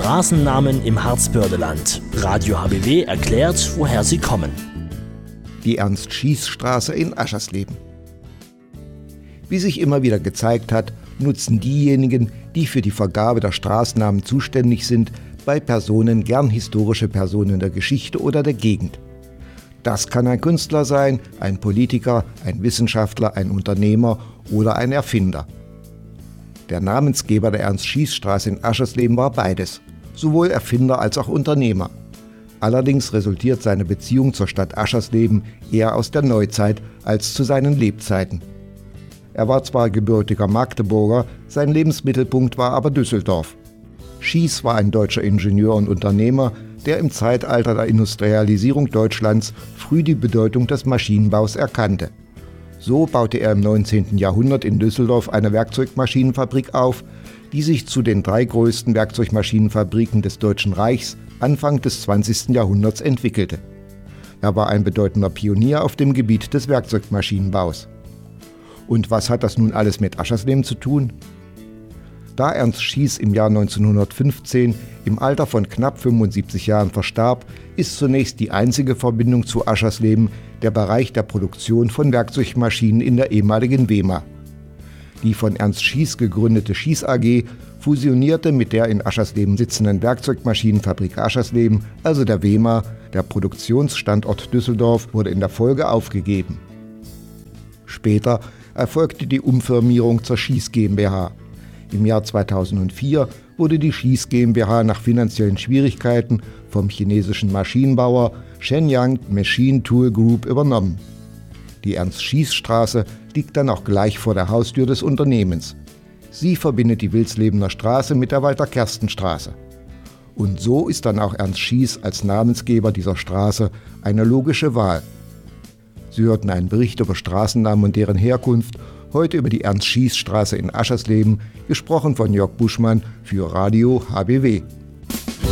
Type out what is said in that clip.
Straßennamen im Harzbördeland. Radio HBW erklärt, woher sie kommen. Die Ernst-Schiess-Straße in Aschersleben. Wie sich immer wieder gezeigt hat, nutzen diejenigen, die für die Vergabe der Straßennamen zuständig sind, bei Personen gern historische Personen der Geschichte oder der Gegend. Das kann ein Künstler sein, ein Politiker, ein Wissenschaftler, ein Unternehmer oder ein Erfinder. Der Namensgeber der Ernst-Schiess-Straße in Aschersleben war beides, sowohl Erfinder als auch Unternehmer. Allerdings resultiert seine Beziehung zur Stadt Aschersleben eher aus der Neuzeit als zu seinen Lebzeiten. Er war zwar gebürtiger Magdeburger, sein Lebensmittelpunkt war aber Düsseldorf. Schiess war ein deutscher Ingenieur und Unternehmer, der im Zeitalter der Industrialisierung Deutschlands früh die Bedeutung des Maschinenbaus erkannte. So baute er im 19. Jahrhundert in Düsseldorf eine Werkzeugmaschinenfabrik auf, die sich zu den 3 größten Werkzeugmaschinenfabriken des Deutschen Reichs Anfang des 20. Jahrhunderts entwickelte. Er war ein bedeutender Pionier auf dem Gebiet des Werkzeugmaschinenbaus. Und was hat das nun alles mit Aschersleben zu tun? Da Ernst Schiess im Jahr 1915 im Alter von knapp 75 Jahren verstarb, ist zunächst die einzige Verbindung zu Aschersleben der Bereich der Produktion von Werkzeugmaschinen in der ehemaligen WEMA. Die von Ernst Schiess gegründete Schiess AG fusionierte mit der in Aschersleben sitzenden Werkzeugmaschinenfabrik Aschersleben, also der WEMA. Der Produktionsstandort Düsseldorf wurde in der Folge aufgegeben. Später erfolgte die Umfirmierung zur Schiess GmbH. Im Jahr 2004 wurde die Schiess GmbH nach finanziellen Schwierigkeiten vom chinesischen Maschinenbauer Shenyang Machine Tool Group übernommen. Die Ernst-Schiess-Straße liegt dann auch gleich vor der Haustür des Unternehmens. Sie verbindet die Wilslebener Straße mit der Walter-Kersten-Straße. Und so ist dann auch Ernst Schiess als Namensgeber dieser Straße eine logische Wahl. Sie hörten einen Bericht über Straßennamen und deren Herkunft, heute über die Ernst-Schiess-Straße in Aschersleben, gesprochen von Jörg Buschmann für Radio HBW.